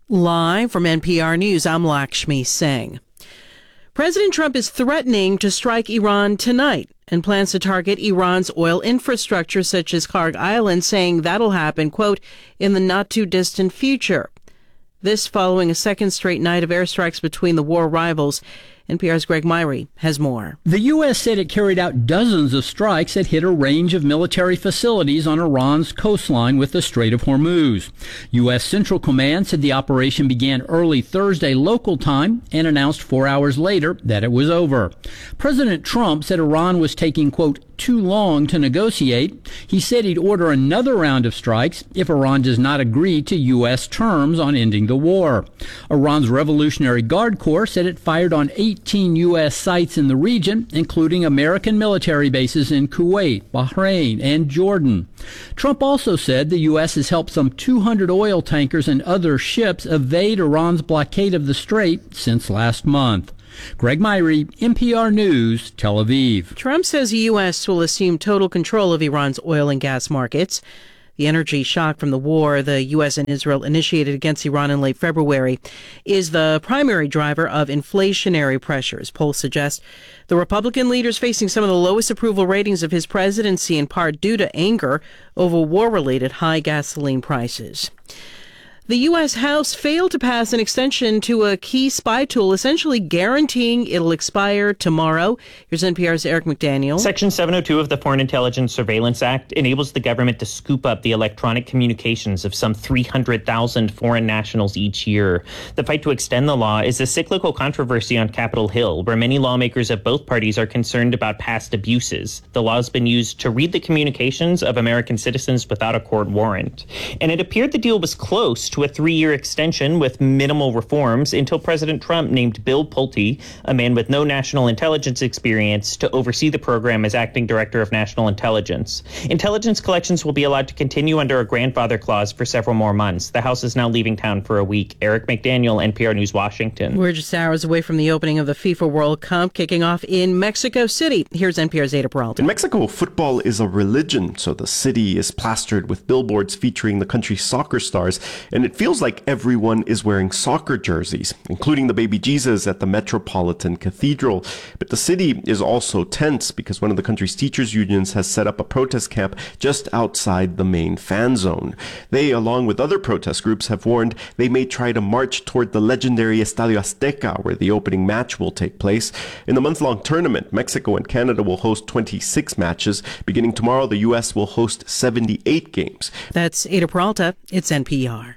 Live from NPR News, I'm Lakshmi Singh. President Trump is threatening to strike Iran tonight and plans to target Iran's oil infrastructure such as Karg Island, saying that'll happen, quote, in the not-too-distant future. This following a second straight night of airstrikes between the war rivals. NPR's Greg Myrie has more. The U.S. said it carried out dozens of strikes that hit a range of military facilities on Iran's coastline with the Strait of Hormuz. U.S. Central Command said the operation began early Thursday local time and announced 4 hours later that it was over. President Trump said Iran was taking, quote, too long to negotiate. He said he'd order another round of strikes if Iran does not agree to U.S. terms on ending the war. Iran's Revolutionary Guard Corps said it fired on 18 U.S. sites in the region, including American military bases in Kuwait, Bahrain, and Jordan. Trump also said the U.S. has helped some 200 oil tankers and other ships evade Iran's blockade of the strait since last month. Greg Myrie, NPR News, Tel Aviv. Trump says the U.S. will assume total control of Iran's oil and gas markets. The energy shock from the war the U.S. and Israel initiated against Iran in late February is the primary driver of inflationary pressures. Polls suggest the Republican leader's facing some of the lowest approval ratings of his presidency, in part due to anger over war-related high gasoline prices. The U.S. House failed to pass an extension to a key spy tool, essentially guaranteeing it'll expire tomorrow. Here's NPR's Eric McDaniel. Section 702 of the Foreign Intelligence Surveillance Act enables the government to scoop up the electronic communications of some 300,000 foreign nationals each year. The fight to extend the law is a cyclical controversy on Capitol Hill, where many lawmakers of both parties are concerned about past abuses. The law has been used to read the communications of American citizens without a court warrant. And it appeared the deal was close to a 3-year extension with minimal reforms until President Trump named Bill Pulte, a man with no national intelligence experience, to oversee the program as acting director of national intelligence. Intelligence collections will be allowed to continue under a grandfather clause for several more months. The House is now leaving town for a week. Eric McDaniel, NPR News, Washington. We're just hours away from the opening of the FIFA World Cup, kicking off in Mexico City. Here's NPR's Ada Peralta. In Mexico, football is a religion, so the city is plastered with billboards featuring the country's soccer stars, and it feels like everyone is wearing soccer jerseys, including the baby Jesus at the Metropolitan Cathedral. But the city is also tense because one of the country's teachers' unions has set up a protest camp just outside the main fan zone. They, along with other protest groups, have warned they may try to march toward the legendary Estadio Azteca, where the opening match will take place. In the month-long tournament, Mexico and Canada will host 26 matches. Beginning tomorrow, the U.S. will host 78 games. That's Ada Peralta. It's NPR.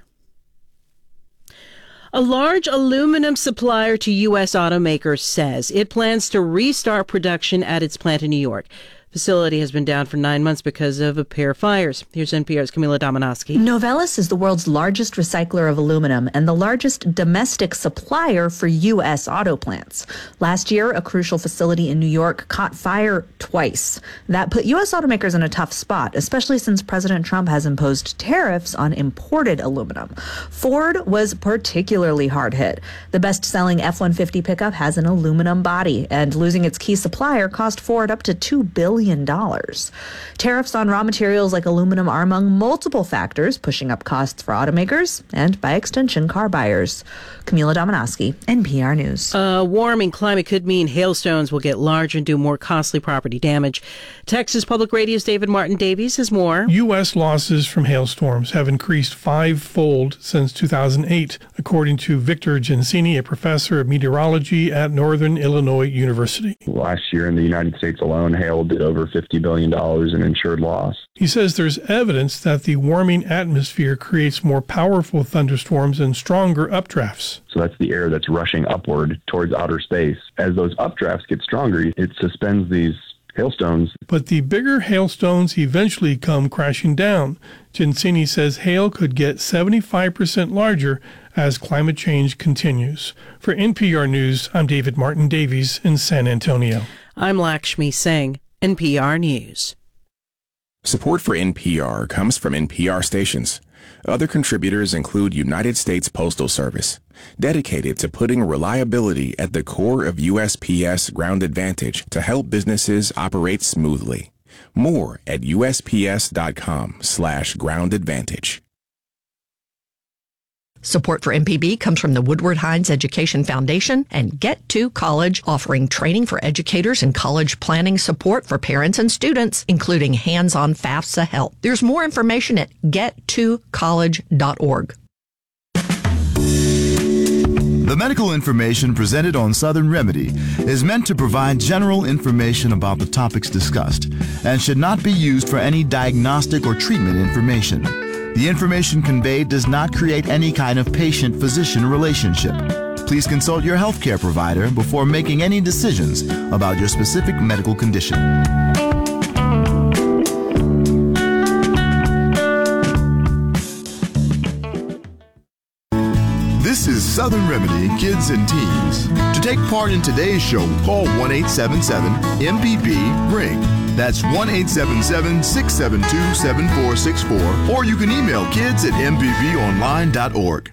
A large aluminum supplier to U.S. automakers says it plans to restart production at its plant in New York. The facility has been down for 9 months because of a pair of fires. Here's NPR's Camila Domonoske. Novelis is the world's largest recycler of aluminum and the largest domestic supplier for U.S. auto plants. Last year, a crucial facility in New York caught fire twice. That put U.S. automakers in a tough spot, especially since President Trump has imposed tariffs on imported aluminum. Ford was particularly hard hit. The best-selling F-150 pickup has an aluminum body, and losing its key supplier cost Ford up to $2 billion. Tariffs on raw materials like aluminum are among multiple factors pushing up costs for automakers and, by extension, car buyers. Camila Domonoske, NPR News. A warming climate could mean hailstones will get larger and do more costly property damage. Texas Public Radio's David Martin Davies has more. U.S. losses from hailstorms have increased 5-fold since 2008, according to Victor Gensini, a professor of meteorology at Northern Illinois University. Last year in the United States alone, hail did over $50 billion in insured loss. He says there's evidence that the warming atmosphere creates more powerful thunderstorms and stronger updrafts. So that's the air that's rushing upward towards outer space. As those updrafts get stronger, it suspends these hailstones. But the bigger hailstones eventually come crashing down. Gensini says hail could get 75% larger as climate change continues. For NPR News, I'm David Martin Davies in San Antonio. I'm Lakshmi Singh, NPR News. Support for NPR comes from NPR stations. Other contributors include United States Postal Service, dedicated to putting reliability at the core of USPS Ground Advantage to help businesses operate smoothly. More at USPS.com/groundadvantage. Support for MPB comes from the Woodward Hines Education Foundation and Get to College, offering training for educators and college planning support for parents and students, including hands-on FAFSA help. There's more information at gettocollege.org. The medical information presented on Southern Remedy is meant to provide general information about the topics discussed and should not be used for any diagnostic or treatment information. The information conveyed does not create any kind of patient-physician relationship. Please consult your healthcare provider before making any decisions about your specific medical condition. This is Southern Remedy Kids and Teens. To take part in today's show, call 1-877-MPB-RING. That's 1-877-672-7464, or you can email kids@mpbonline.org.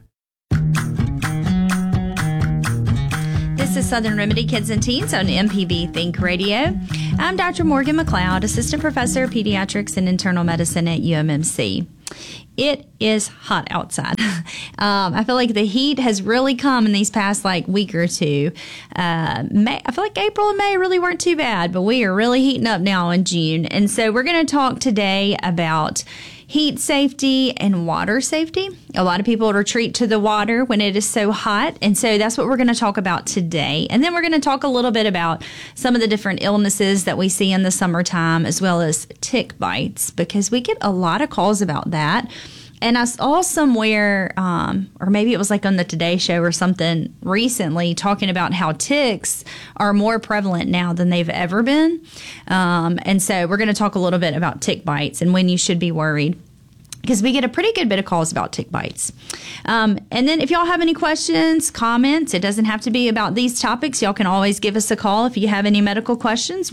This is Southern Remedy Kids and Teens on MPB Think Radio. I'm Dr. Morgan McLeod, Assistant Professor of Pediatrics and Internal Medicine at UMMC. It is hot outside. I feel like the heat has really come in these past week or two. I feel like April and May really weren't too bad, but we are really heating up now in June. And so we're going to talk today about heat safety and water safety. A lot of people retreat to the water when it is so hot, and so that's what we're going to talk about today. And then we're going to talk a little bit about some of the different illnesses that we see in the summertime, as well as tick bites, because we get a lot of calls about that. And I saw somewhere, or maybe it was on the Today Show or something recently, talking about how ticks are more prevalent now than they've ever been. And so we're going to talk a little bit about tick bites and when you should be worried, because we get a pretty good bit of calls about tick bites. And then if y'all have any questions, comments, it doesn't have to be about these topics. Y'all can always give us a call if you have any medical questions,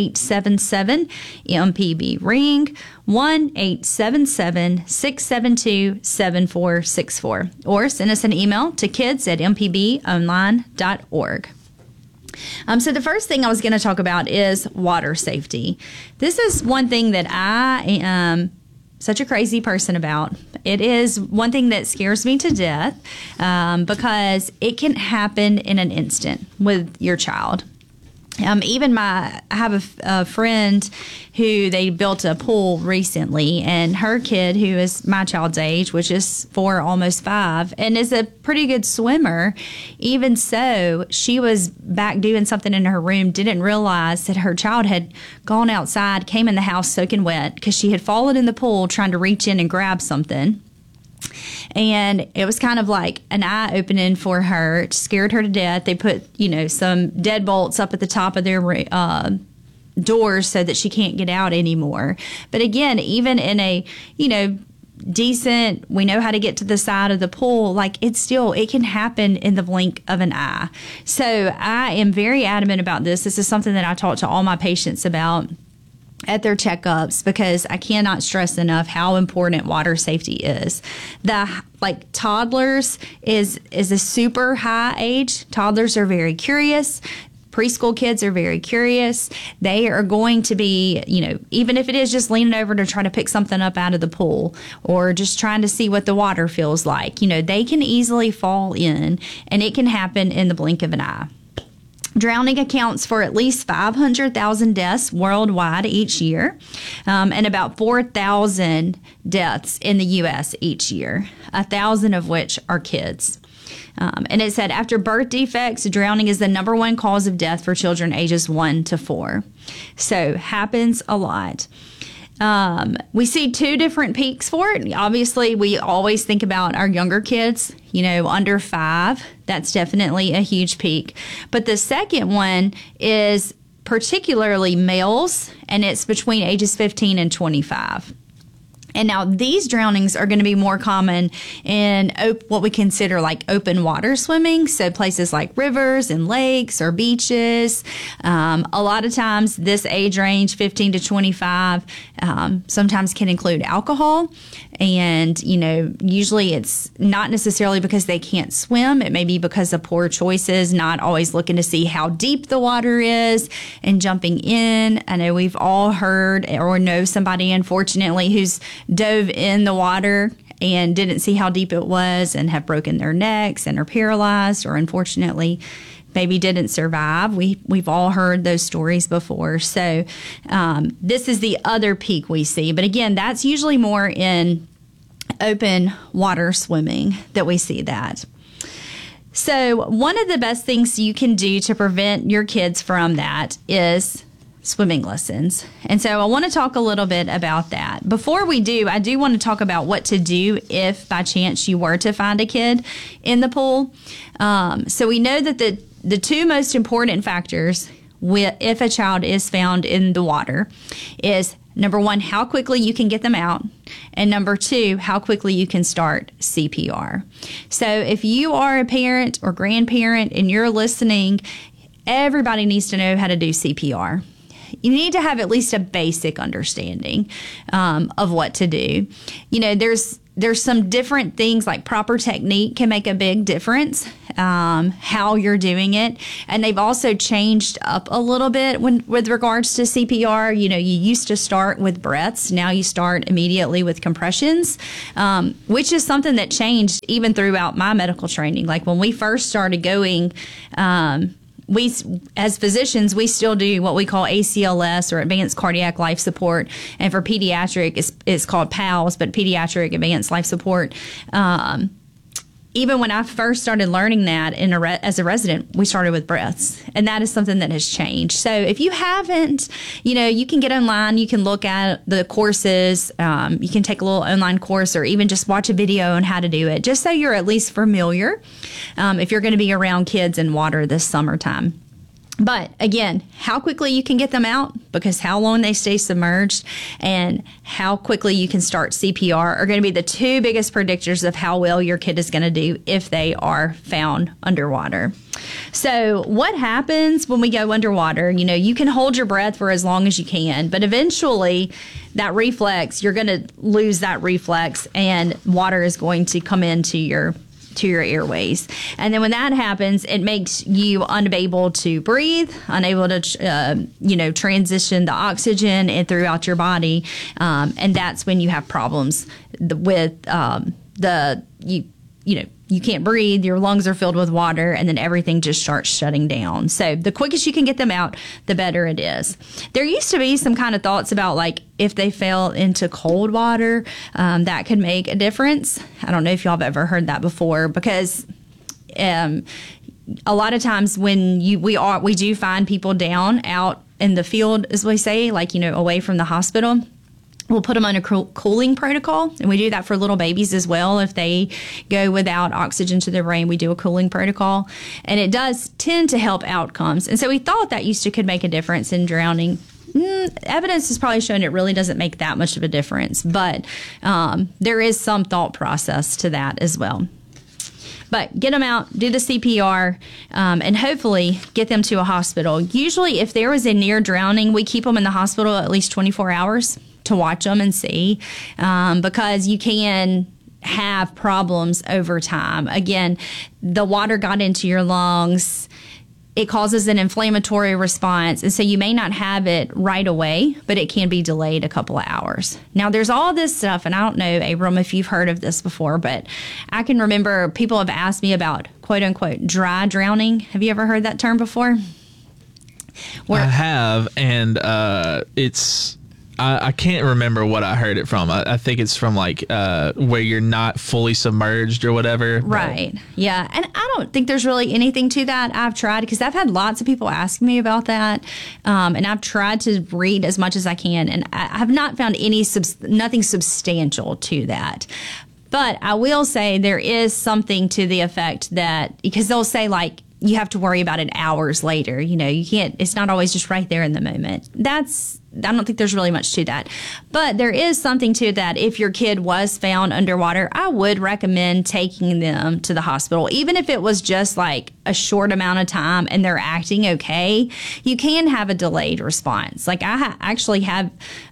1-877-MPB-RING, 1-877-672-7464, or send us an email to kids@mpbonline.org. So the first thing I was going to talk about is water safety. This is one thing that I am such a crazy person about. It is one thing that scares me to death because it can happen in an instant with your child. I have a friend who they built a pool recently, and her kid, who is my child's age, which is 4, almost 5, and is a pretty good swimmer. Even so, she was back doing something in her room, didn't realize that her child had gone outside, came in the house soaking wet because she had fallen in the pool trying to reach in and grab something. And it was kind of like an eye-opening for her. It scared her to death. They put, some deadbolts up at the top of their doors so that she can't get out anymore. But again, even in a, decent, we know how to get to the side of the pool, it can happen in the blink of an eye. So I am very adamant about this. This is something that I talk to all my patients about at their checkups, because I cannot stress enough how important water safety is. Toddlers is a super high age. Toddlers are very curious. Preschool kids are very curious. They are going to be, even if it is just leaning over to try to pick something up out of the pool or just trying to see what the water feels like, they can easily fall in, and it can happen in the blink of an eye. Drowning accounts for at least 500,000 deaths worldwide each year, and about 4,000 deaths in the U.S. each year, 1,000 of which are kids. And it said after birth defects, drowning is the number one cause of death for children ages 1 to 4. So happens a lot. We see 2 different peaks for it. Obviously, we always think about our younger kids, under 5. That's definitely a huge peak. But the second one is particularly males, and it's between ages 15 and 25. And now these drownings are going to be more common in what we consider open water swimming. So places like rivers and lakes or beaches. A lot of times this age range, 15 to 25, sometimes can include alcohol. And, usually it's not necessarily because they can't swim. It may be because of poor choices, not always looking to see how deep the water is and jumping in. I know we've all heard or know somebody, unfortunately, who's dove in the water and didn't see how deep it was and have broken their necks and are paralyzed, or unfortunately maybe didn't survive. We've all heard those stories before. So this is the other peak we see. But again, that's usually more in open water swimming that we see that. So one of the best things you can do to prevent your kids from that is swimming lessons. And so I want to talk a little bit about that. Before we do, I do want to talk about what to do if by chance you were to find a kid in the pool. So we know that the two most important factors if a child is found in the water is, number one, how quickly you can get them out, and number two, how quickly you can start CPR. So if you are a parent or grandparent and you're listening, everybody needs to know how to do CPR. You need to have at least a basic understanding of what to do. You know, there's some different things, like proper technique can make a big difference, how you're doing it. And they've also changed up a little bit with regards to CPR. You know, you used to start with breaths. Now you start immediately with compressions, which is something that changed even throughout my medical training. Like when we first started going, we, as physicians, we still do what we call ACLS, or Advanced Cardiac Life Support. And for pediatric, it's called PALS, but Pediatric Advanced Life Support. Even when I first started learning that as a resident, we started with breaths. And that is something that has changed. So if you haven't, you know, you can get online, you can look at the courses, you can take a little online course, or even just watch a video on how to do it, just so you're at least familiar if you're going to be around kids in water this summertime. But again, how quickly you can get them out, because how long they stay submerged and how quickly you can start CPR are going to be the two biggest predictors of how well your kid is going to do if they are found underwater. So what happens when we go underwater? You know, you can hold your breath for as long as you can, but eventually that reflex, you're going to lose that reflex, and water is going to come into your airways. And then when that happens, it makes you unable to breathe, unable to, transition the oxygen and throughout your body. And that's when you have problems with you can't breathe, your lungs are filled with water, and then everything just starts shutting down. So the quickest you can get them out, the better it is. There used to be some kind of thoughts about, like, if they fell into cold water, that could make a difference. I don't know if y'all have ever heard that before, because a lot of times when we do find people down out in the field, as we say, like, away from the hospital, we'll put them on a cooling protocol, and we do that for little babies as well. If they go without oxygen to their brain, we do a cooling protocol, and it does tend to help outcomes. And so we thought that could make a difference in drowning. Evidence has probably shown it really doesn't make that much of a difference, but there is some thought process to that as well. But get them out, do the CPR, and hopefully get them to a hospital. Usually if there was a near drowning, we keep them in the hospital at least 24 hours to watch them and see, because you can have problems over time. Again, the water got into your lungs. It causes an inflammatory response, and so you may not have it right away, but it can be delayed a couple of hours. Now, there's all this stuff, and I don't know, Abram, if you've heard of this before, but I can remember people have asked me about quote-unquote dry drowning. Have you ever heard that term before? I have, and it's... I can't remember what I heard it from. I think it's from where you're not fully submerged or whatever. Right. Yeah. And I don't think there's really anything to that. I've tried, because I've had lots of people ask me about that. And I've tried to read as much as I can. And I have not found nothing substantial to that. But I will say there is something to the effect that, because they'll say, like, you have to worry about it hours later. You can't, it's not always just right there in the moment. I don't think there's really much to that. But there is something to that. If your kid was found underwater, I would recommend taking them to the hospital. Even if it was just like a short amount of time and they're acting okay, you can have a delayed response. Like I actually have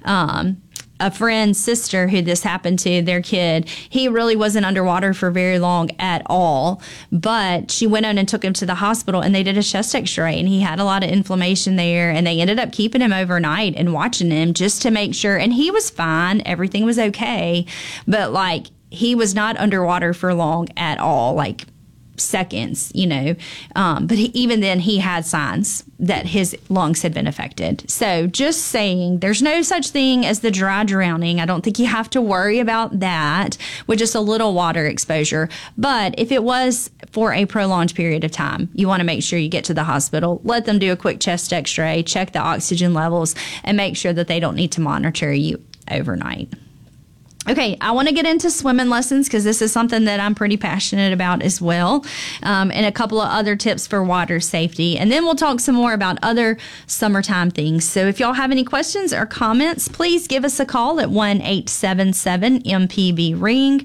a friend's sister who this happened to, their kid. He really wasn't underwater for very long at all, but she went on and took him to the hospital, and they did a chest x-ray, and he had a lot of inflammation there, and they ended up keeping him overnight and watching him just to make sure. And he was fine. Everything was okay. But he was not underwater for long at all, like seconds, but even then he had signs that his lungs had been affected. So just saying, there's no such thing as the dry drowning. I don't think you have to worry about that with just a little water exposure. But if it was for a prolonged period of time, you want to make sure you get to the hospital, let them do a quick chest x-ray, check the oxygen levels, and make sure that they don't need to monitor you overnight. Okay, I want to get into swimming lessons because this is something that I'm pretty passionate about as well, and a couple of other tips for water safety. And then we'll talk some more about other summertime things. So if y'all have any questions or comments, please give us a call at 1-877-MPB-RING,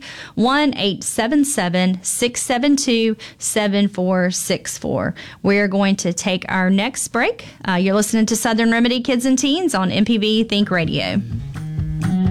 1-877-672-7464. We're going to take our next break. You're listening to Southern Remedy Kids and Teens on MPB Think Radio.